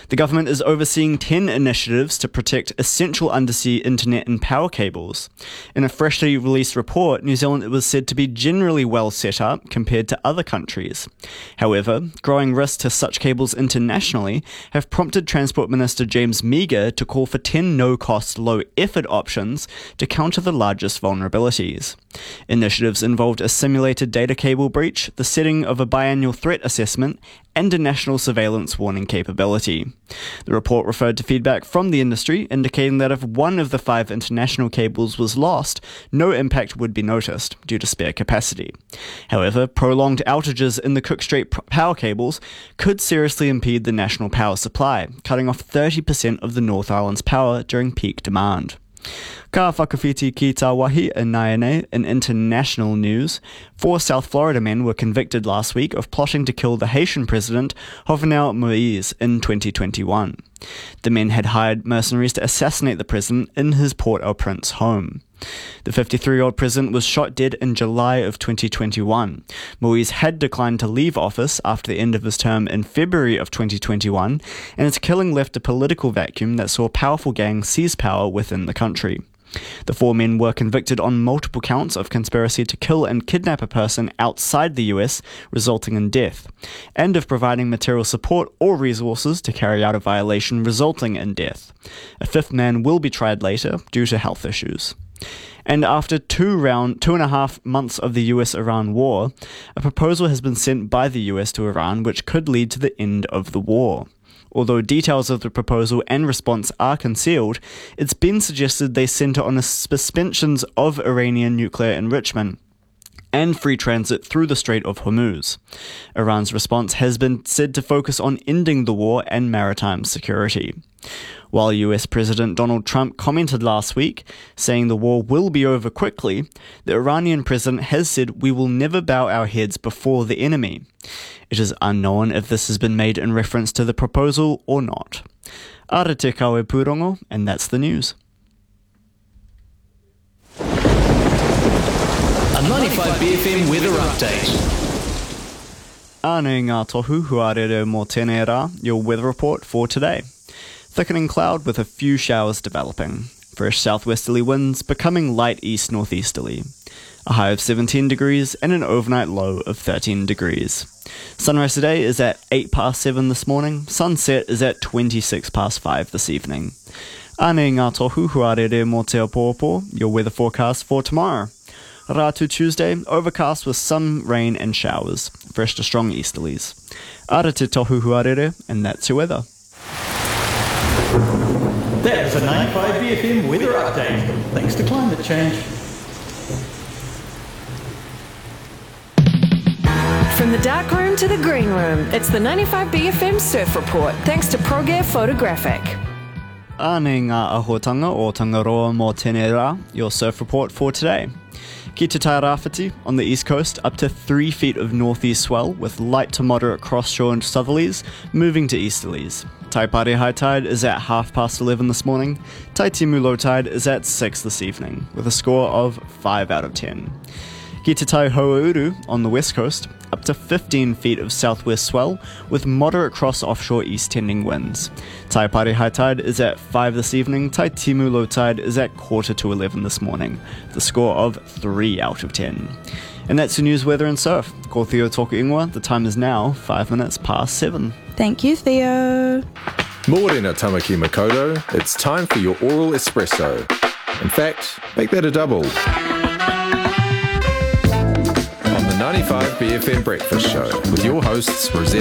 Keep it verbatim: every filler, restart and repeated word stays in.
The government is overseeing ten initiatives to protect essential undersea internet and power cables. In a freshly released report, New Zealand was said to be generally well set up compared to other countries. However, growing risks to such cables internationally have prompted Transport Minister James Meagher to call for ten no-cost, low-effort options to counter the largest vulnerabilities. Initiatives involved a simulated data cable breach, the setting of a biannual threat assessment, and a national surveillance warning capability. The report referred to feedback from the industry indicating that if one of the five international cables was lost, no impact would be noticed due to spare capacity. However, prolonged outages in the Cook Strait power cables could seriously impede the national power supply, cutting off thirty percent of the North Island's power during peak demand. Ka whakawhiti ki tā wahi in Naene in international news. Four South Florida men were convicted last week of plotting to kill the Haitian president Jovenel Moïse in twenty twenty-one. The men had hired mercenaries to assassinate the president in his Port-au-Prince home. The fifty-three-year-old president was shot dead in July of twenty twenty-one. Moïse had declined to leave office after the end of his term in February of twenty twenty-one, and his killing left a political vacuum that saw powerful gangs seize power within the country. The four men were convicted on multiple counts of conspiracy to kill and kidnap a person outside the U S, resulting in death, and of providing material support or resources to carry out a violation resulting in death. A fifth man will be tried later due to health issues. And after two round, two and a half months of the U S-Iran war, a proposal has been sent by the U S to Iran which could lead to the end of the war. Although details of the proposal and response are concealed, it's been suggested they centre on the suspensions of Iranian nuclear enrichment and free transit through the Strait of Hormuz. Iran's response has been said to focus on ending the war and maritime security. While U S President Donald Trump commented last week, saying the war will be over quickly, the Iranian president has said we will never bow our heads before the enemy. It is unknown if this has been made in reference to the proposal or not. Ara te kawe pūrongo, and that's the news. A ninety-five B F M weather update. Āne ngā tohu huarere mō tēnei rā, your weather report for today. Thickening cloud with a few showers developing. Fresh southwesterly winds becoming light east-northeasterly. A high of seventeen degrees and an overnight low of thirteen degrees. Sunrise today is at eight past seven this morning. Sunset is at twenty-six past five this evening. Āne ngā tohu huarere mō te apōpō, your weather forecast for tomorrow. Ratu Tuesday, overcast with some rain and showers. Fresh to strong easterlies. Ara te tohu huarere, and that's your weather. That is a ninety-five B F M weather update. Thanks to climate change. From the dark room to the green room, it's the ninety-five B F M Surf Report, thanks to ProGear Photographic. Āne ngā ahotanga o Tangaroa mō tēnei rā, your surf report for today. Ki te Tairāwhiti on the east coast, up to three feet of northeast swell with light to moderate cross-shore and southerlies, moving to easterlies. Taipare high tide is at half past eleven this morning. Taitimu low tide is at six this evening, with a score of five out of ten. Ki te Tai Ho'ouru on the west coast, up to fifteen feet of southwest swell with moderate cross-offshore east-tending winds. Taipare high tide is at five this evening. Taitimu low tide is at quarter to eleven this morning, with a score of three out of ten. And that's your news, weather and surf. Ko Theo Toku Ingoa, the time is now five minutes past seven. Thank you, Theo. Morena Tamaki Makoto, it's time for your oral espresso. In fact, make that a double. On the ninety-five B F M Breakfast Show with your hosts, Rosetta